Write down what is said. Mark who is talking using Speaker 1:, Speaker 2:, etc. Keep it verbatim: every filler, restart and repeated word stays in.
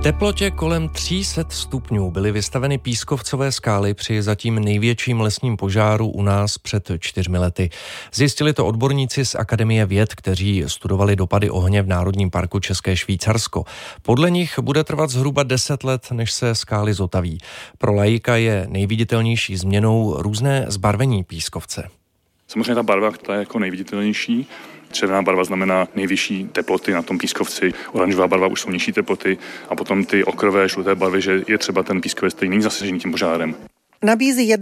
Speaker 1: teplotě kolem tři sta stupňů byly vystaveny pískovcové skály při zatím největším lesním požáru u nás před čtyřmi lety. Zjistili to odborníci z Akademie věd, kteří studovali dopady ohně v Národním parku České Švýcarsko. Podle nich bude trvat zhruba deset let, než se skály zotaví. Pro laika je nejviditelnější změnou různé zbarvení pískovce.
Speaker 2: Samozřejmě ta barva, která je jako nejviditelnější. Červená barva znamená nejvyšší teploty na tom pískovci, oranžová barva už jsou nižší teploty a potom ty okrové žluté barvy, že je třeba ten pískovec, který není zasažený tím požárem.
Speaker 3: Nabízí